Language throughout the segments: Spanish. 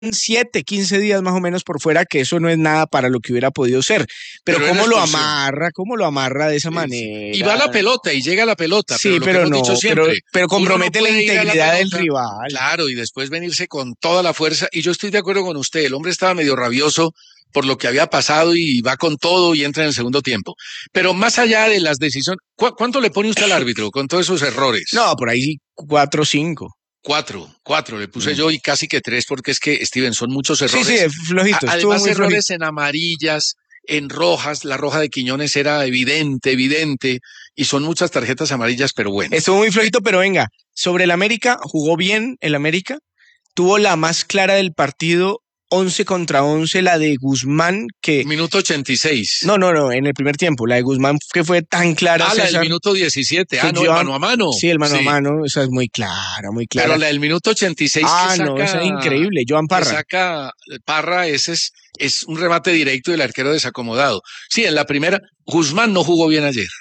7, 15 días más o menos por fuera, que eso no es nada para lo que hubiera podido ser. Pero cómo lo amarra de esa Sí. manera. Y va a la pelota, y llega a la pelota. Sí, pero pero lo que hemos dicho siempre, pero compromete uno no la puede ir a integridad del pelota, rival. claro, y después venirse con toda la fuerza. Y yo estoy de acuerdo con usted, el hombre estaba medio rabioso por lo que había pasado y va con todo y entra en el segundo tiempo. Pero más allá de las decisiones, ¿cuánto le pone usted al árbitro con todos esos errores? No, por ahí 4 o 5. Cuatro le puse yo y casi que 3 porque es que, Steven, son muchos errores. Sí, flojito, estuvo Además, muy errores flojito. en amarillas, en rojas. La roja de Quiñones era evidente, y son muchas tarjetas amarillas, pero bueno. Estuvo muy flojito, pero venga, sobre el América, jugó bien el América, tuvo la más clara del partido, 11 contra 11, la de Guzmán, que... Minuto 86. No, en el primer tiempo, la de Guzmán que fue tan clara, la del César, minuto 17. que El mano a mano. Sí, el mano a Sí. mano, esa es muy clara, muy clara. Pero la del minuto 86 que saca... no, esa es increíble, Joan Parra. Que saca Parra, ese es un remate directo del arquero desacomodado. Sí, en la primera, Guzmán no jugó bien ayer.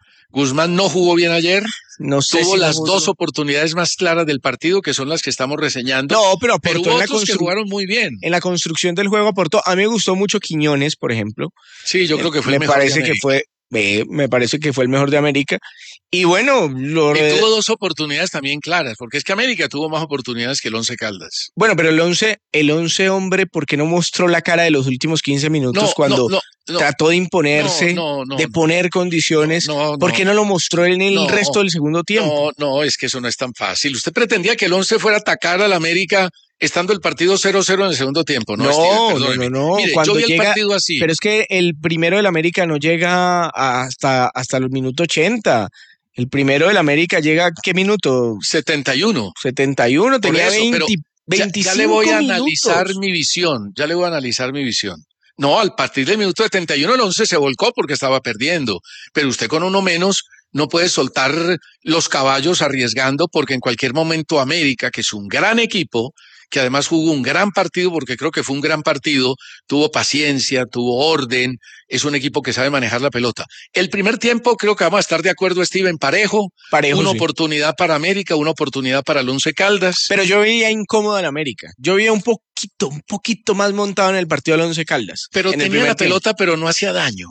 No sé Tuvo si las dos oportunidades más claras del partido, que son las que estamos reseñando. No, pero aportó hubo otros que jugaron muy bien. En la construcción del juego aportó. A mí me gustó mucho Quiñones, por ejemplo. Sí, yo creo que fue el mejor de América. Me parece que fue el mejor de América. Y bueno, tuvo dos oportunidades también claras, porque es que América tuvo más oportunidades que el Once Caldas. Bueno, pero el once, hombre, ¿por qué no mostró la cara de los últimos 15 minutos cuando trató de imponerse, de poner condiciones? ¿Por qué no lo mostró en el resto del segundo tiempo? No, es que eso no es tan fácil. Usted pretendía que el Once fuera a atacar al América estando el partido 0-0 en el segundo tiempo, ¿no? No. Mire, cuando yo vi el partido así. Pero es que el primero del América no llega hasta el minuto 80. El primero del América llega, ¿qué minuto? 71. 71, tenía 25 ya le voy a minutos. analizar mi visión. No, al partir del minuto 71 el 11 se volcó porque estaba perdiendo. Pero usted con uno menos no puede soltar los caballos arriesgando, porque en cualquier momento América, que es un gran equipo, que además jugó un gran partido, porque creo que fue un gran partido, tuvo paciencia, tuvo orden, es un equipo que sabe manejar la pelota. El primer tiempo creo que vamos a estar de acuerdo, Steven, parejo una oportunidad para América, una oportunidad para el Once Caldas. Pero yo veía incómodo al América, yo veía un poquito más montado en el partido del Once Caldas. Pero tenía la pelota, pero no hacía daño.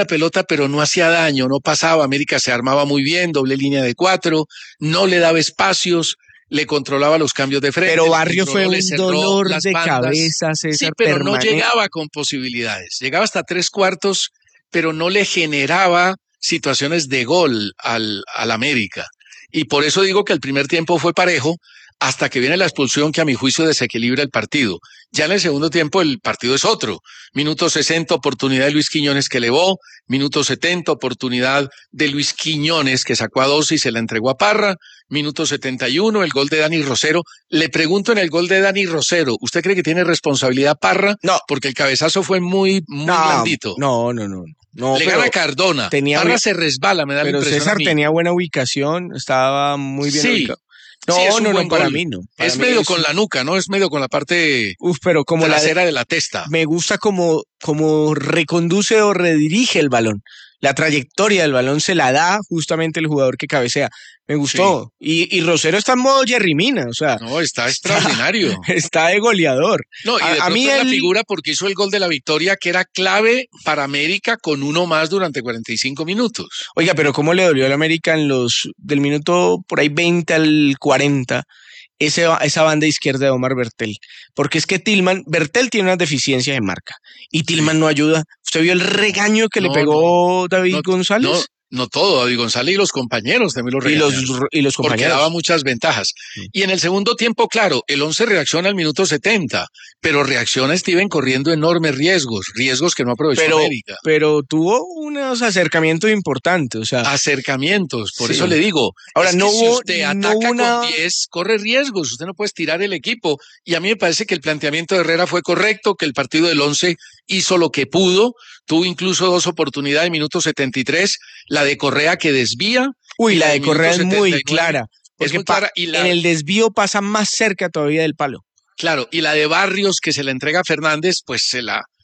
No pasaba, América se armaba muy bien, doble línea de 4, no le daba espacios, le controlaba los cambios de frente. Pero Barrio fue un dolor de cabeza, César. Sí, pero no llegaba con posibilidades. Llegaba hasta 3/4, pero no le generaba situaciones de gol al América. Y por eso digo que el primer tiempo fue parejo, hasta que viene la expulsión que a mi juicio desequilibra el partido. Ya en el segundo tiempo el partido es otro. Minuto 60, oportunidad de Luis Quiñones que elevó. Minuto 70, oportunidad de Luis Quiñones que sacó a 12 y se la entregó a Parra. Minuto 71, el gol de Dani Rosero. Le pregunto en el gol de Dani Rosero, ¿usted cree que tiene responsabilidad Parra? No. Porque el cabezazo fue muy blandito. No. Le gana Cardona. Parra se resbala, me da la impresión. Pero César tenía buena ubicación, estaba muy bien ubicado. No, para mí no. Es medio con la nuca, ¿no? Es medio con la parte pero como trasera de la testa. Me gusta como reconduce o redirige el balón. La trayectoria del balón se la da justamente el jugador que cabecea. Me gustó. Sí. Y Rosero está en modo Jerry Mina, o sea. No, está extraordinario. Está de goleador. No, y a mí la figura porque hizo el gol de la victoria, que era clave para América con uno más durante 45 minutos. Oiga, pero ¿cómo le dolió al América del minuto por ahí 20 al 40? Esa banda izquierda de Omar Bertel, porque es que Bertel tiene unas deficiencias de marca y Tillman no ayuda. ¿Usted vio el regaño que le pegó David González? No todo, David González y los compañeros también lo regañaron. Y los compañeros. Porque daba muchas ventajas. Y en el segundo tiempo, claro, el 11 reacciona al minuto 70, pero reacciona Steven corriendo enormes riesgos que no aprovechó América. Pero tuvo unos acercamientos importantes, o sea. Acercamientos, por eso le digo. Ahora, si usted ataca con 10, corre riesgos, usted no puede estirar el equipo. Y a mí me parece que el planteamiento de Herrera fue correcto, que el partido del 11 hizo lo que pudo, tuvo incluso 2 oportunidades, minuto 73, la de Correa que desvía. La de Correa es muy clara. Es muy clara. Y en el desvío pasa más cerca todavía del palo. Claro, y la de Barrios que se la entrega a Fernández, pues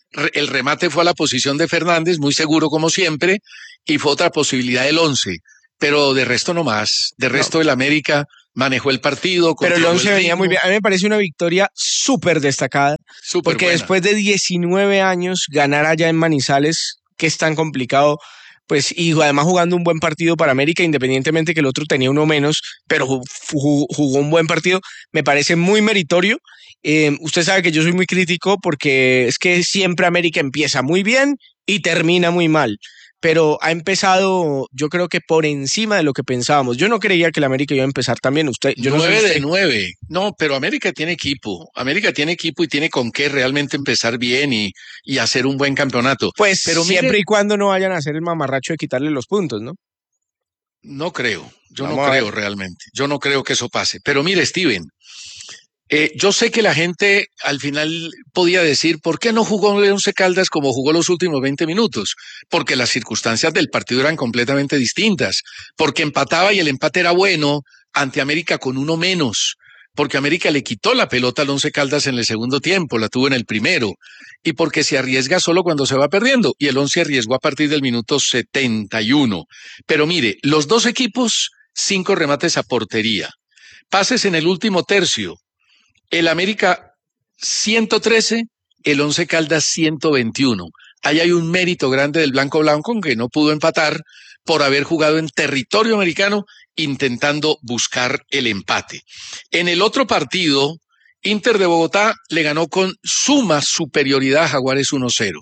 el remate fue a la posición de Fernández, muy seguro como siempre, y fue otra posibilidad del 11. Pero de resto no más. De resto el América manejó el partido, Pero el controló 11 el venía muy ritmo, bien. A mí me parece una victoria súper destacada, súper porque buena. después de 19 años, ganar allá en Manizales, que es tan complicado, pues, y además jugando un buen partido para América, independientemente que el otro tenía uno menos, pero jugó un buen partido, me parece muy meritorio. Usted sabe que yo soy muy crítico porque es que siempre América empieza muy bien y termina muy mal. Pero ha empezado, yo creo que por encima de lo que pensábamos. Yo no creía que el América iba a empezar también. Usted, yo no sé 9 de usted. 9. No, pero América tiene equipo. América tiene equipo y tiene con qué realmente empezar bien y hacer un buen campeonato. Pues Pero mire, siempre y cuando no vayan a hacer el mamarracho de quitarle los puntos, ¿no? no creo, yo no Vamos a ver. creo realmente. Yo no creo que eso pase. Pero mire, Steven, yo sé que la gente al final podía decir, ¿por qué no jugó el Once Caldas como jugó los últimos 20 minutos? Porque las circunstancias del partido eran completamente distintas, porque empataba y el empate era bueno ante América con uno menos, porque América le quitó la pelota al Once Caldas en el segundo tiempo, la tuvo en el primero, y porque se arriesga solo cuando se va perdiendo, y el Once arriesgó a partir del minuto 71. Pero mire, los dos equipos, 5 remates a portería, pases en el último tercio, el América 113, el Once Caldas 121. Ahí hay un mérito grande del Blanco Blanco que no pudo empatar por haber jugado en territorio americano intentando buscar el empate. En el otro partido, Inter de Bogotá le ganó con suma superioridad a Jaguares 1-0.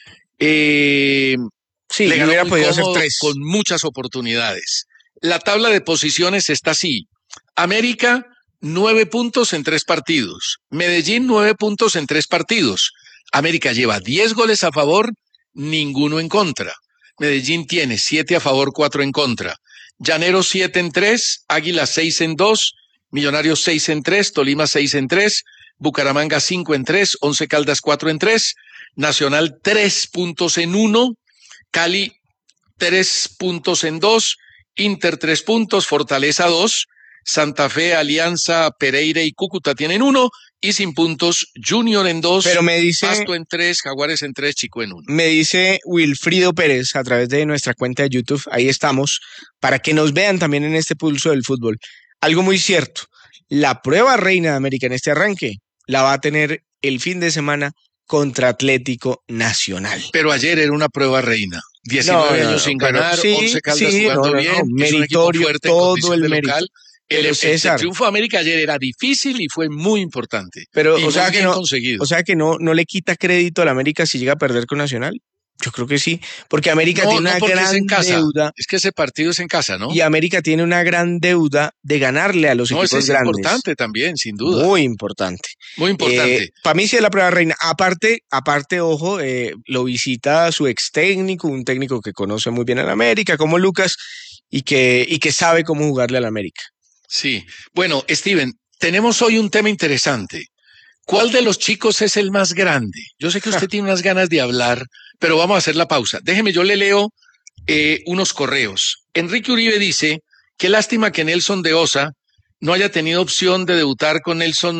Sí, Le y ganó hubiera muy podido hacer cómodo con 3. muchas oportunidades. La tabla de posiciones está así. América, 9 puntos en 3 partidos. Medellín, 9 puntos en 3 partidos. América lleva 10 goles a favor, ninguno en contra. Medellín tiene 7 a favor, 4 en contra. Llaneros 7 en 3, Águila 6 en 2, Millonarios 6 en 3, Tolima 6 en 3, Bucaramanga 5 en 3, Once Caldas 4 en 3, Nacional 3 puntos en 1, Cali 3 puntos en 2, Inter 3 puntos, Fortaleza 2, Santa Fe, Alianza, Pereira y Cúcuta tienen 1 y sin puntos Junior en 2, Pero me dice, Pasto en 3, Jaguares en 3, Chico en 1. me dice Wilfrido Pérez a través de nuestra cuenta de YouTube, ahí estamos, para que nos vean también en este pulso del fútbol. Algo muy cierto, la prueba reina de América en este arranque la va a tener el fin de semana contra Atlético Nacional. Pero ayer era una prueba reina. 19 años sin ganar, sí, 11 Caldas sí, jugando no, bien, es un equipo meritorio, fuerte en todo condición el de mérito. local. Pero El César, triunfo de América ayer era difícil y fue muy importante. pero Y o muy sea que bien no, conseguido. o sea que no le quita crédito a la América si llega a perder con Nacional. Yo creo que sí, porque América No, tiene no una porque es gran en casa. deuda Es que ese partido es en casa, ¿no? y América tiene una gran deuda de ganarle a los No, ese equipos es grandes. importante también, sin duda. Muy importante. Muy importante. Para mí sí es la prueba reina. Aparte, ojo, lo visita su ex técnico, un técnico que conoce muy bien a la América, como Lucas, y que sabe cómo jugarle a la América. Sí. Bueno, Steven, tenemos hoy un tema interesante. ¿Cuál de los chicos es el más grande? Yo sé que usted tiene unas ganas de hablar, pero vamos a hacer la pausa. Déjeme, yo le leo unos correos. Enrique Uribe dice, qué lástima que Nelson de Osa no haya tenido opción de debutar con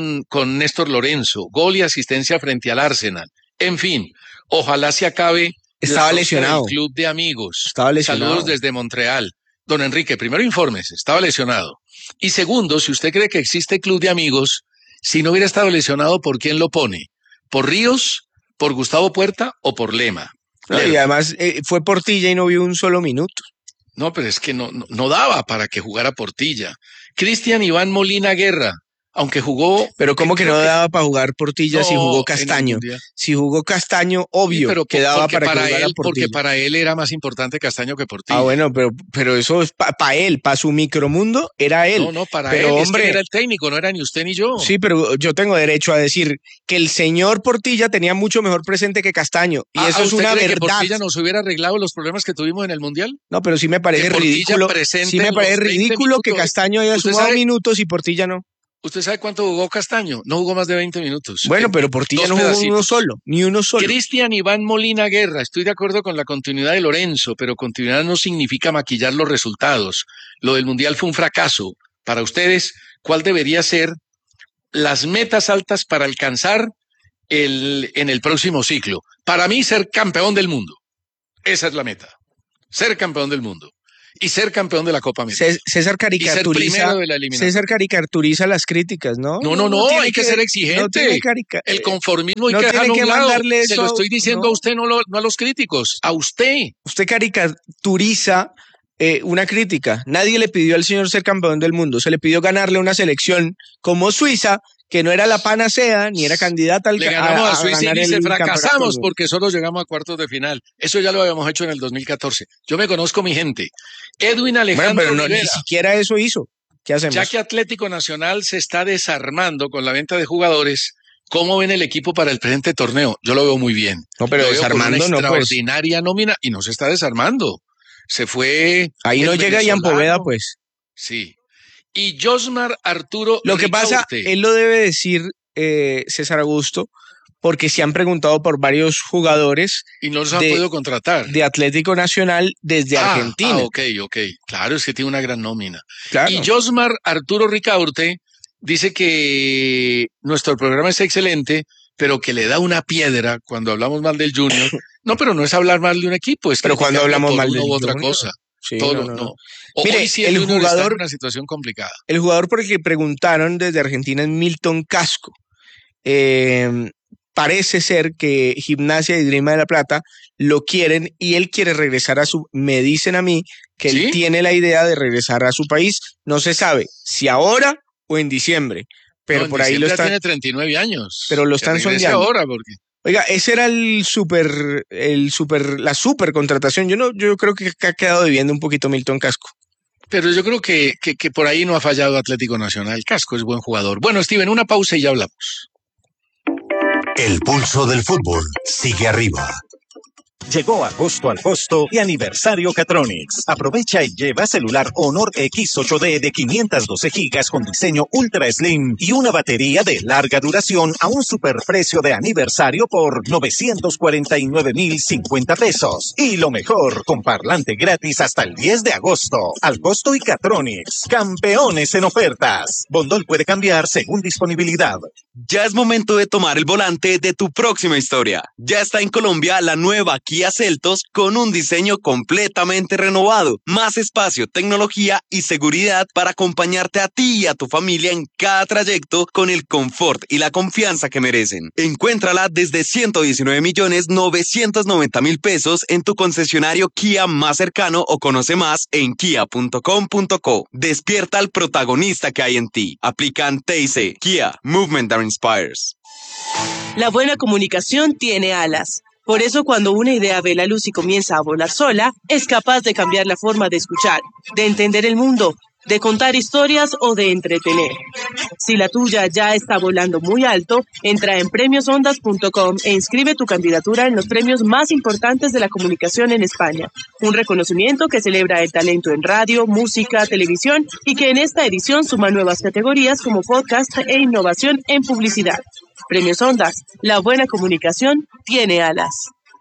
Néstor Lorenzo, gol y asistencia frente al Arsenal. En fin, ojalá se acabe Estaba la rosca del lesionado. club de amigos. Estaba lesionado. Saludos desde Montreal. Don Enrique, primero informes, estaba lesionado. Y segundo, si usted cree que existe club de amigos, si no hubiera estado lesionado, ¿por quién lo pone? ¿Por Ríos, por Gustavo Puerta o por Lema? No, y además fue Portilla y no vio un solo minuto. No, pero es que no daba para que jugara Portilla. Cristian Iván Molina Guerra, aunque jugó... Pero ¿cómo que no daba para jugar Portilla No, si jugó en el Castaño? Mundial. Si jugó Castaño, Sí, obvio pero que daba porque para que jugara porque Portilla. para él era más importante Castaño que Portilla. Ah, bueno, pero eso es para él, para su micromundo, era él. No, para pero, él, hombre, es que él era el técnico, no era ni usted ni yo. Sí, pero yo tengo derecho a decir que el señor Portilla tenía mucho mejor presente que Castaño. Y eso es ¿usted una cree verdad. que Portilla nos hubiera arreglado los problemas que tuvimos en el Mundial? No, pero sí me parece ridículo. Sí me parece ridículo que Castaño haya sumado minutos y Portilla no. ¿Usted sabe cuánto jugó Castaño? No jugó más de 20 minutos. Bueno, pero Portilla no jugó ni uno solo. Cristian Iván Molina Guerra, estoy de acuerdo con la continuidad de Lorenzo, pero continuidad no significa maquillar los resultados. Lo del Mundial fue un fracaso. Para ustedes, ¿cuál debería ser las metas altas para alcanzar en el próximo ciclo? Para mí, ser campeón del mundo. Esa es la meta. Ser campeón del mundo. y ser campeón de la Copa América. César Y ser primero de la eliminación. César caricaturiza las críticas, ¿no? No, hay que ser exigente. El conformismo hay que dejarlo a un lado. Se lo estoy diciendo a usted, no a los críticos, a usted. Usted caricaturiza una crítica. Nadie le pidió al señor ser campeón del mundo. Se le pidió ganarle una selección como Suiza, que no era la panacea, ni era candidata al Le ganamos a Suiza y dice fracasamos campeonato. porque solo llegamos a cuartos de final. Eso ya lo habíamos hecho en el 2014. Yo me conozco mi gente. Edwin Alejandro pero Rivera. ni siquiera eso hizo. ¿Qué hacemos? Ya que Atlético Nacional se está desarmando con la venta de jugadores, ¿cómo ven el equipo para el presente torneo? Yo lo veo muy bien. No, pero desarmando una no, pues. extraordinaria nómina y no se está desarmando. Se fue. Ahí no llega Ian Poveda, pues. Sí. Y Josmar Arturo. Lo que pasa, él lo debe decir, César Augusto, porque se han preguntado por varios jugadores. Y no los han podido contratar. De Atlético Nacional desde Argentina. Ok. Claro, es que tiene una gran nómina. Claro. Y Josmar Arturo Ricaurte dice que nuestro programa es excelente, pero que le da una piedra cuando hablamos mal del Junior. No, pero no es hablar mal de un equipo, es pero cuando hablamos mal de otra cosa. Sí, todo, no. Mire, hoy sí el jugador está en una situación complicada. El jugador por el que preguntaron desde Argentina es Milton Casco. Parece ser que Gimnasia y Grima de la Plata lo quieren y él quiere regresar me dicen a mí que él tiene la idea de regresar a su país. No se sabe si ahora o en diciembre, pero por ahí lo están. Tiene 39 años. Pero lo están sondeando. Ahora porque... Oiga, ese era la super contratación. Yo creo que ha quedado debiendo un poquito Milton Casco. Pero yo creo que por ahí no ha fallado Atlético Nacional. Casco es buen jugador. Bueno, Steven, una pausa y ya hablamos. El pulso del fútbol sigue arriba. Llegó agosto al costo y aniversario Catronics. Aprovecha y lleva celular Honor X8D de 512 GB con diseño Ultra Slim y una batería de larga duración a un superprecio de aniversario por 949,050 pesos. Y lo mejor, con parlante gratis hasta el 10 de agosto. Al costo y Catronics. Campeones en ofertas. Bondol puede cambiar según disponibilidad. Ya es momento de tomar el volante de tu próxima historia. Ya está en Colombia la nueva Kia Seltos con un diseño completamente renovado, más espacio, tecnología y seguridad para acompañarte a ti y a tu familia en cada trayecto con el confort y la confianza que merecen. Encuéntrala desde 119,990,000 pesos en tu concesionario Kia más cercano o conoce más en kia.com.co. Despierta al protagonista que hay en ti. Aplican TIC. Kia, Movement that Inspires. La buena comunicación tiene alas. Por eso, cuando una idea ve la luz y comienza a volar sola, es capaz de cambiar la forma de escuchar, de entender el mundo, de contar historias o de entretener. Si la tuya ya está volando muy alto, entra en premiosondas.com e inscribe tu candidatura en los premios más importantes de la comunicación en España. Un reconocimiento que celebra el talento en radio, música, televisión y que en esta edición suma nuevas categorías como podcast e innovación en publicidad. Premios Ondas, la buena comunicación tiene alas.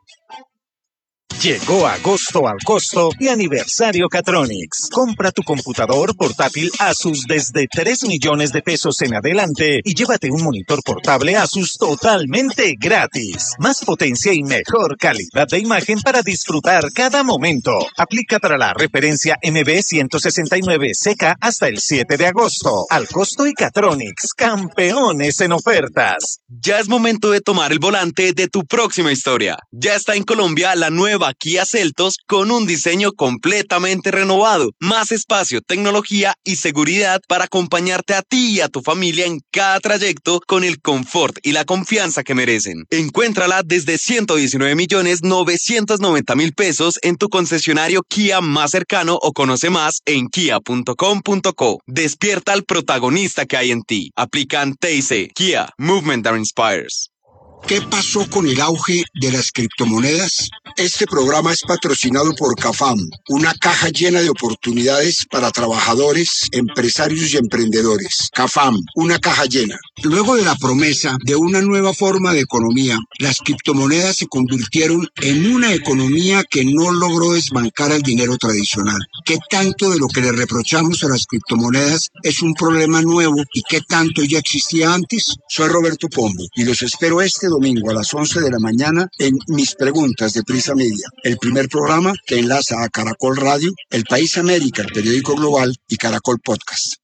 Llegó agosto al costo y aniversario Catronics. Compra tu computador portátil Asus desde 3 millones de pesos en adelante y llévate un monitor portable Asus totalmente gratis. Más potencia y mejor calidad de imagen para disfrutar cada momento. Aplica para la referencia MB169CK hasta el 7 de agosto. Al costo y Catronics, campeones en ofertas. Ya es momento de tomar el volante de tu próxima historia. Ya está en Colombia la nueva Kia Seltos con un diseño completamente renovado, más espacio, tecnología y seguridad para acompañarte a ti y a tu familia en cada trayecto con el confort y la confianza que merecen. Encuéntrala desde 119,990,000 pesos en tu concesionario Kia más cercano o conoce más en kia.com.co. Despierta al protagonista que hay en ti. Aplican TIC. Kia, Movement that Inspires. ¿Qué pasó con el auge de las criptomonedas? Este programa es patrocinado por CAFAM, una caja llena de oportunidades para trabajadores, empresarios y emprendedores. CAFAM, una caja llena. Luego de la promesa de una nueva forma de economía, las criptomonedas se convirtieron en una economía que no logró desbancar al dinero tradicional. ¿Qué tanto de lo que le reprochamos a las criptomonedas es un problema nuevo y qué tanto ya existía antes? Soy Roberto Pombo y los espero este domingo a las 11 de la mañana en Mis Preguntas de Prisa Media, el primer programa que enlaza a Caracol Radio, El País América, el periódico global, y Caracol Podcast.